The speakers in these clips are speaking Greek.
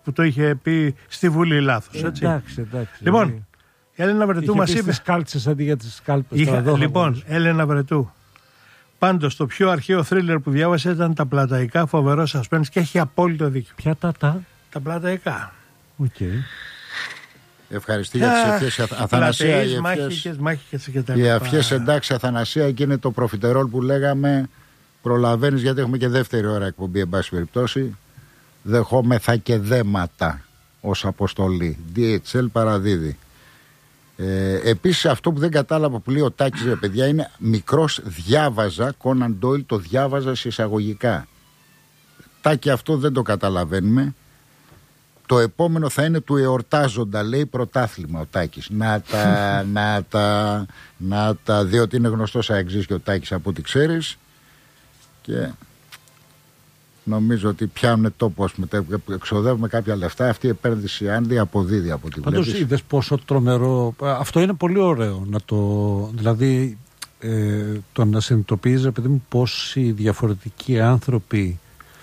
που το είχε πει στη Βουλή λάθος. Εντάξει. Λοιπόν, η Έλενα Βρετού μας είπε. Τις κάλτσες αντί για τις κάλπες. Λοιπόν, Έλενα Βρετού. Πάντως, το πιο αρχαίο θρίλερ που διάβασε ήταν τα πλαταϊκά, φοβερό suspense και έχει απόλυτο δίκιο. Ποια τα πλαταϊκά. Okay. Ευχαριστή για τις ευχές, Αθανασία. Οι ευχές, εντάξει, Αθανασία, και είναι το προφιτερόλ που λέγαμε. Προλαβαίνεις, γιατί έχουμε και δεύτερη ώρα εκπομπή, εν πάση περιπτώσει. Δεχόμεθα και δέματα ως αποστολή. DHL παραδίδει. Επίσης, αυτό που δεν κατάλαβα που λέει ο Τάκης, ρε παιδιά, είναι μικρός διάβαζα, Κόναν Ντόιλ, το διάβαζα σε εισαγωγικά. Τάκη, αυτό δεν το καταλαβαίνουμε. Το επόμενο θα είναι του εορτάζοντα, λέει, πρωτάθλημα ο Τάκης. Να τα, διότι είναι γνωστός αεξής και ο Τάκης από ό,τι ξέρεις. Και νομίζω ότι πιάνουν τόπο, εξοδεύουμε κάποια λεφτά. Αυτή η επένδυση, αν αποδίδει από τη βλέπεις. Πάντως είδες πόσο τρομερό. Αυτό είναι πολύ ωραίο να δηλαδή το να συνειδητοποιείς, επειδή μου, πόσοι διαφορετικοί άνθρωποι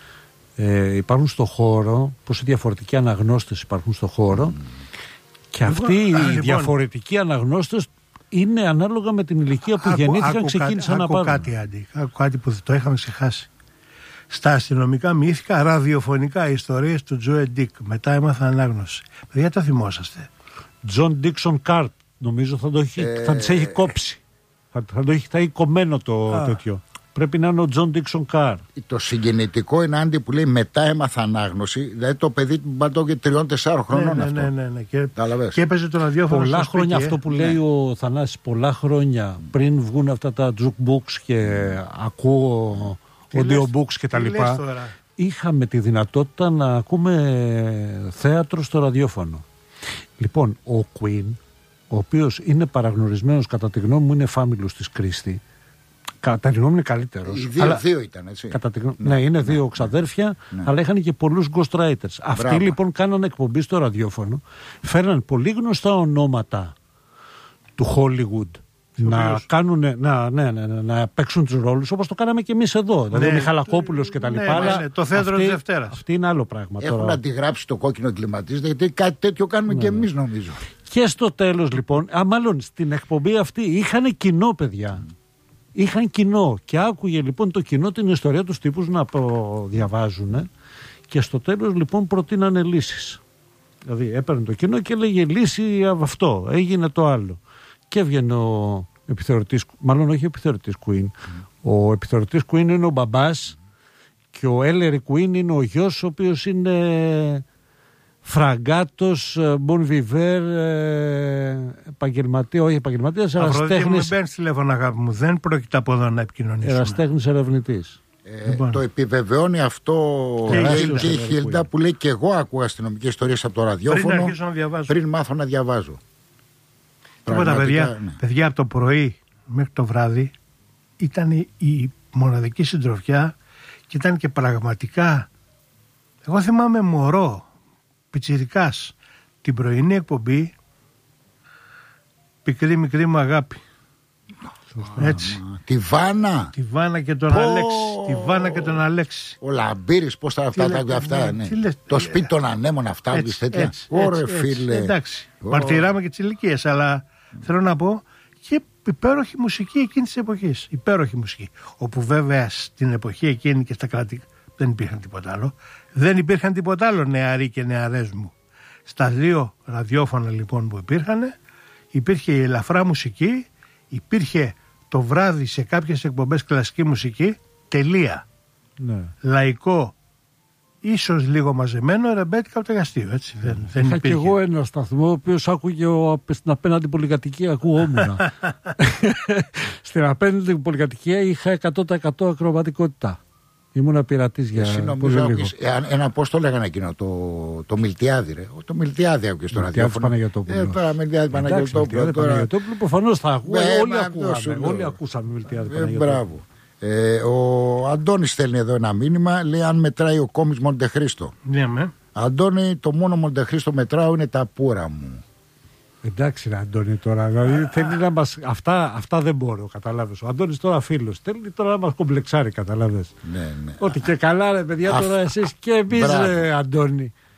υπάρχουν στο χώρο, πόσοι διαφορετικοί αναγνώστες υπάρχουν στο χώρο, και αυτοί οι διαφορετικοί αναγνώστες είναι ανάλογα με την ηλικία που γεννήθηκαν, ξεκίνησαν να πάρουν. Κάτι που το είχαμε ξεχάσει. Στα αστυνομικά μύθικα ραδιοφωνικά ιστορίες του Τζοε Ντίκ. Μετά έμαθα ανάγνωση. Παιδιά, το θυμόσαστε. Τζον Ντίξον Κάρτ, νομίζω θα τις έχει κόψει. Θα έχει κομμένο το τέτοιο. Πρέπει να είναι ο Τζον Ντίξον Κάρτ. Το συγκινητικό είναι Άντι που λέει μετά έμαθα ανάγνωση. Δηλαδή το παιδί του μπαντώ και 3-4 χρονών αυτό. Ναι. Και έπαιζε το ραδιόφωνο. Πολλά χρόνια αυτό που λέει ο Θανάσης, πολλά χρόνια πριν βγουν αυτά τα jukebooks και ακούω audiobooks και τα λοιπά, είχαμε τη δυνατότητα να ακούμε θέατρο στο ραδιόφωνο. Λοιπόν, ο Queen, ο οποίος είναι παραγνωρισμένος, κατά τη γνώμη μου είναι φάμιλος της Κρίστη. Κατά τη γνώμη είναι καλύτερος. Οι δύο ήταν, έτσι. Ναι, είναι δύο ξαδέρφια, αλλά είχαν και πολλούς ghostwriters. Αυτοί λοιπόν κάνανε εκπομπή στο ραδιόφωνο, φέρναν πολύ γνωστά ονόματα του Hollywood να κάνουν, να παίξουν τους ρόλους, όπως το κάναμε και εμείς εδώ. Δηλαδή ο Μιχαλακόπουλος και τα λοιπά. Το θέατρο της Δευτέρας. Αυτή είναι άλλο πράγμα. Έχουν αντιγράψει το κόκκινο εγκληματής, γιατί κάτι τέτοιο κάνουμε και εμείς, νομίζω. Και στο τέλος λοιπόν, μάλλον στην εκπομπή αυτή είχαν κοινό, παιδιά. Είχαν κοινό και άκουγε λοιπόν το κοινό την ιστορία τους τύπους να διαβάζουν, και στο τέλος λοιπόν προτείνανε λύσεις. Δηλαδή έπαιρνε το κοινό και έλεγε λύση αυτό, έγινε το άλλο. Και έβγαινε ο επιθεωρητής, μάλλον όχι ο επιθεωρητής Queen. Ο επιθεωρητής Queen είναι ο μπαμπάς και ο Έλερη Queen είναι ο γιος, ο οποίος είναι φραγκάτος, μπονβιβέρ, επαγγελματία, όχι επαγγελματίας, εραστέχνης. Μην παίρνεις τηλέφωνο, αγάπη μου, δεν πρόκειται από εδώ να επικοινωνήσουμε. Εραστέχνης ερευνητής. Το επιβεβαιώνει αυτό και η Χίλντα που λέει, και εγώ ακούω αστυνομικές ιστορίες από το ραδιόφωνο πριν μάθω να διαβάζω. Τίποτα, παιδιά, από το πρωί μέχρι το βράδυ ήταν η μοναδική συντροφιά και ήταν και πραγματικά, εγώ θυμάμαι μωρό, πιτσιρικάς, την πρωινή εκπομπή Πικρή μικρή μου αγάπη. Έτσι. Τη Βάνα. Τη Βάνα και τον Αλέξη. Τη Βάνα και τον Αλέξη. Ο Λαμπύρης, πώς θα αυτά. Ναι. Το σπίτι των ανέμων αυτά. Ωραία, φίλε. Εντάξει. Μαρτυράμε και τις ηλικίες, αλλά θέλω να πω και υπέροχη μουσική εκείνη της εποχής. Υπέροχη μουσική. Όπου βέβαια στην εποχή εκείνη και στα κράτη δεν υπήρχαν τίποτα άλλο. Δεν υπήρχαν τίποτα άλλο, νεαροί και νεαρές μου. Στα δύο ραδιόφωνα λοιπόν που υπήρχε η ελαφρά μουσική, υπήρχε το βράδυ σε κάποιες εκπομπές κλασική μουσική, τελεία. Ναι. Λαϊκό, ίσως λίγο μαζεμένο, ρεμπέτικα από το εργαστήριο. Έτσι. Δεν είχα και εγώ ένα σταθμό, ο οποίος άκουγε στην απέναντι πολυκατοικία, ακούγόμουν. Στην απέναντι πολυκατοικία είχα 100% ακροβατικότητα. Ήμουν πειρατής για πολύ λίγο. Ένα πώς το λέγανε εκείνο, το Μιλτιάδη, ρε. Το Μιλτιάδη άκουγε στο ραδιόφωνο. Τώρα Μιλτιάδη Παναγιωτόπουλο. Προφανώς θα ακούγαμε. Όλοι ακούσαμε Μιλτιάδη Παναγιωτόπουλο. Μπράβο. Ο Αντώνης στέλνει εδώ ένα μήνυμα, λέει αν μετράει ο κόμις Μοντεχρίστο. Ναι, Αντώνη, το μόνο Μοντεχρίστο μετράω είναι τα πουρα μου. Εντάξει, ρε Αντώνη, τώρα. Δηλαδή, θέλει να μας. Αυτά δεν μπορώ, καταλάβεις. Ο Αντώνης τώρα φίλος. Θέλει τώρα να μας κομπλεξάρει, καταλάβεις. Ναι. Ότι και καλά, ρε παιδιά, τώρα εσείς και εμείς, ρε Αντώνη.